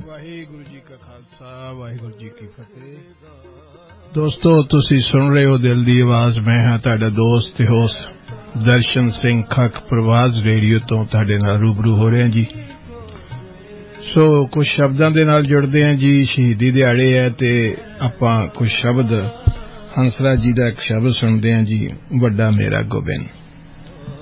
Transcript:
ਵਾਹਿਗੁਰੂ ਜੀ ਕਾ ਖਾਲਸਾ ਵਾਹਿਗੁਰੂ ਜੀ ਕੀ ਫਤਿਹ। ਦੋਸਤੋ, ਤੁਸੀਂ ਸੁਣ ਰਹੇ ਹੋ ਦਿਲ ਦੀ ਆਵਾਜ਼। ਮੈਂ ਹਾਂ ਤੁਹਾਡਾ ਦੋਸਤ ਤੇ ਹੋਸਟ ਦਰਸ਼ਨ ਸਿੰਘ ਖੱਖ ਪ੍ਰਵਾਜ਼ ਰੇਡੀਓ ਤੋਂ ਤੁਹਾਡੇ ਨਾਲ ਰੂਬਰੂ ਹੋ ਰਿਹਾ ਜੀ। ਸੋ ਕੁਝ ਸ਼ਬਦਾਂ ਦੇ ਨਾਲ ਜੁੜਦੇ ਹਾਂ ਜੀ। ਸ਼ਹੀਦੀ ਦਿਹਾੜੇ ਹੈ ਤੇ ਆਪਾਂ ਕੁਝ ਸ਼ਬਦ ਹੰਸਰਾਜ ਜੀ ਦਾ ਇੱਕ ਸ਼ਬਦ ਸੁਣਦੇ ਹਾਂ ਜੀ। ਵੱਡਾ ਮੇਰਾ ਗੋਬਿੰਦ।